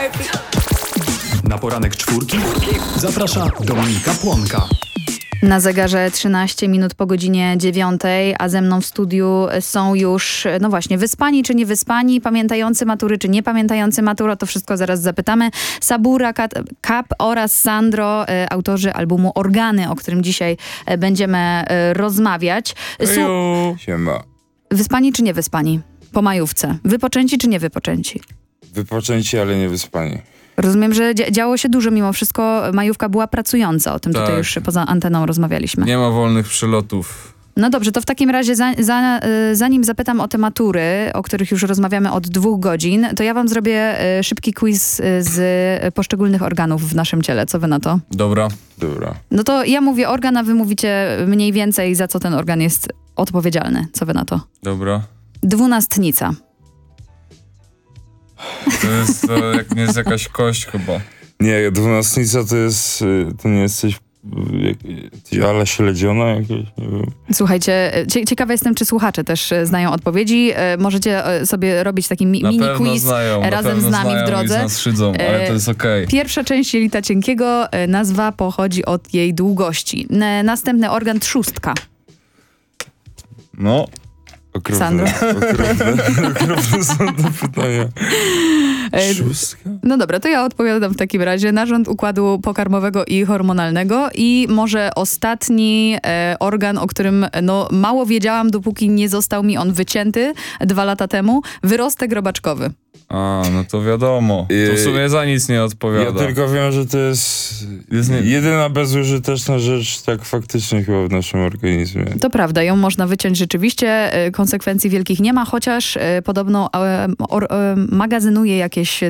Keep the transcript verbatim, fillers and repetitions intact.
Na poranek czwórki zaprasza Dominika Płonka. Na zegarze trzynaście minut po godzinie dziewiątej, a ze mną w studiu są już, no właśnie, wyspani czy nie wyspani, pamiętający matury czy nie pamiętający matury, to wszystko zaraz zapytamy. Sabura, Kap oraz Sandro, autorzy albumu Organy, o którym dzisiaj będziemy rozmawiać. Su- Siema. Wyspani czy nie wyspani? Po majówce. Wypoczęci czy nie wypoczęci? Wypoczęci, ale nie wyspani. Rozumiem, że dzia- działo się dużo, mimo wszystko majówka była pracująca. O tym Tak. tutaj już poza anteną rozmawialiśmy. Nie ma wolnych przylotów. No dobrze, to w takim razie za, za, zanim zapytam o te matury, o których już rozmawiamy od dwóch godzin, to ja wam zrobię szybki quiz z poszczególnych organów w naszym ciele. Co wy na to? Dobra. Dobra. No to ja mówię organ, a wy mówicie mniej więcej, za co ten organ jest odpowiedzialny. Co wy na to? Dobra. Dwunastnica. To jest, to jak nie jest jakaś kość chyba. Nie, dwunastnica to jest, y, to nie jesteś jak, ala śledziona jakieś, nie wiem. Słuchajcie, cie, ciekawa jestem, czy słuchacze też e, znają odpowiedzi. E, możecie e, sobie robić taki mi, Na mini pewno quiz znają, razem na pewno z nami znają w drodze. I z nas szydzą, ale to jest okej. Pierwsza część jelita cienkiego, e, nazwa pochodzi od jej długości. N- następny organ trzustka. No. Okropne, Sandro? okropne, okropne są te pytania. E, Szóstka? No dobra, to ja odpowiadam w takim razie. Narząd układu pokarmowego i hormonalnego i może ostatni e, organ, o którym no, mało wiedziałam, dopóki nie został mi on wycięty dwa lata temu. Wyrostek robaczkowy. A, no to wiadomo. To w sumie za nic nie Ja odpowiada. tylko wiem, że to jest, Jest nie- jedyna bezużyteczna rzecz tak faktycznie chyba w naszym organizmie. To prawda, ją można wyciąć rzeczywiście. E, konsekwencji wielkich nie ma, chociaż e, podobno e, or, e, magazynuje jakieś